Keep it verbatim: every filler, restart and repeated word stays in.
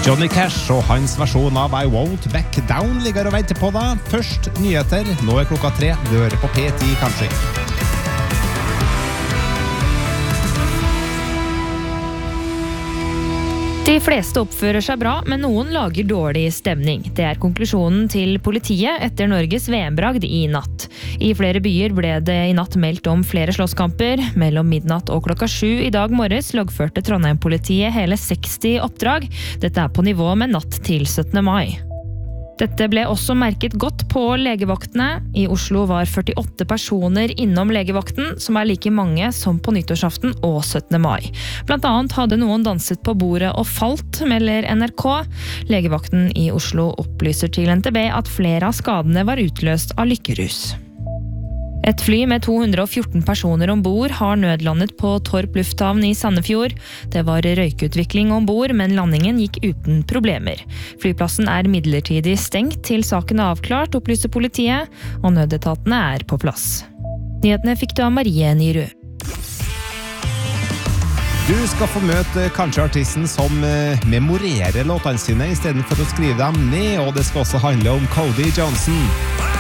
Johnny Cash og hans versjon av I Won't Back Down ligger og venter på deg. Først nyheter, nå er klokka tre, du hører på P ti Country. De fleste oppfører seg bra, men noen lager dårlig stemning. Det er konklusjonen til politiet etter Norges V M-bragd i natt. I flere byer ble det i natt meldt om flere slåsskamper. Mellom midnatt og klokka sju i dag morges loggførte Trondheim-politiet hele seksti oppdrag. Dette er på nivå med natt til syttende mai. Dette ble også merket godt på legevaktene. I Oslo var førtiåtte personer innom legevakten, som er like mange som på nyttårsaften og syttende mai. Blant annet hadde noen danset på bordet og falt, melder N R K. Legevakten i Oslo opplyser til N T B at flere av skadene var utløst av lykkerus. Et fly med to hundre og fjorten personer ombord har nødlandet på Torp lufthavn i Sandefjord. Det var røykutvikling ombord, men landingen gikk uten problemer. Flyplassen er midlertidig stengt til saken er avklart, opplyser politiet, og nødetatene er på plass. Nyhetene fikk du av Marie Nyrud. Du skal få møte countryartisten som memorerer låtene sine I stedet for å skrive dem ned, og det skal også handle om Cody Johnson.